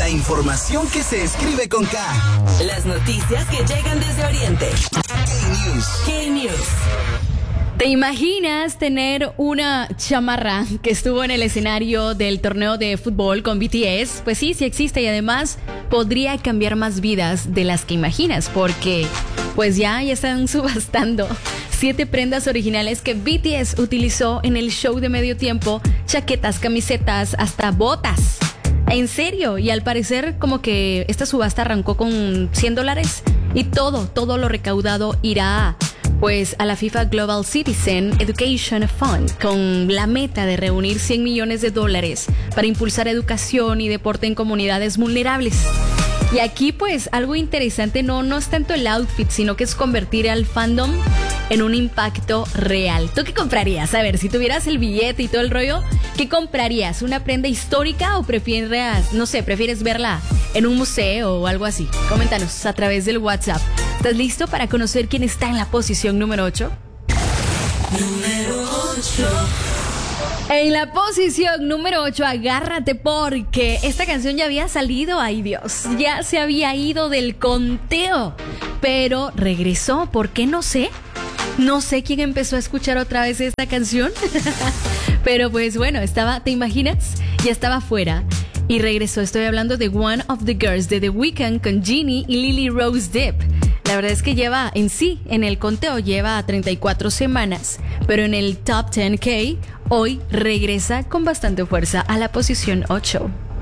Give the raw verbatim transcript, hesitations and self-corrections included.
La información que se escribe con K. Las noticias que llegan desde Oriente. K-News. K-News. ¿Te imaginas tener una chamarra que estuvo en el escenario del torneo de fútbol con B T S? Pues sí, sí existe y además podría cambiar más vidas de las que imaginas porque pues ya, ya están subastando siete prendas originales que B T S utilizó en el show de medio tiempo, chaquetas, camisetas, hasta botas. En serio, y al parecer como que esta subasta arrancó con cien dólares y todo, todo lo recaudado irá pues a la FIFA Global Citizen Education Fund con la meta de reunir cien millones de dólares para impulsar educación y deporte en comunidades vulnerables. Y aquí pues algo interesante no, no es tanto el outfit, sino que es convertir al fandom en un impacto real. ¿Tú qué comprarías? A ver, si tuvieras el billete y todo el rollo, ¿qué comprarías? ¿Una prenda histórica o prefieres, no sé, prefieres verla en un museo o algo así? Coméntanos a través del WhatsApp. ¿Estás listo para conocer quién está en la posición número ocho? Número ocho. En la posición número ocho, agárrate porque esta canción ya había salido, ay Dios, ya se había ido del conteo, pero regresó, ¿por qué? No sé, no sé quién empezó a escuchar otra vez esta canción, pero pues bueno, estaba, ¿te imaginas? Ya estaba fuera y regresó, estoy hablando de One of the Girls de The Weeknd con Genie y Lily Rose Depp. La verdad es que lleva en sí, en el conteo lleva treinta y cuatro semanas, pero en el Top diez K hoy regresa con bastante fuerza a la posición ocho.